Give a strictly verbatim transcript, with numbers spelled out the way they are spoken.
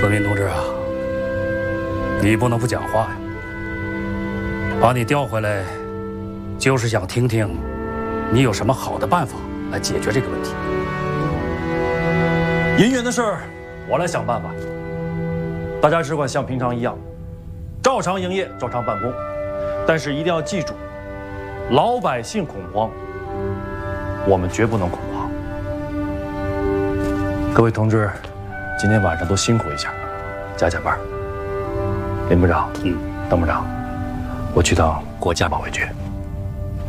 泽民同志啊，你不能不讲话呀！把你调回来，就是想听听你有什么好的办法来解决这个问题。 银元的事儿，我来想办法。大家只管像平常一样，照常营业，照常办公，但是一定要记住，老百姓恐慌，我们绝不能恐慌。各位同志，今天晚上都辛苦一下，加加班。林部长，嗯，邓部长，我去趟国家保卫局。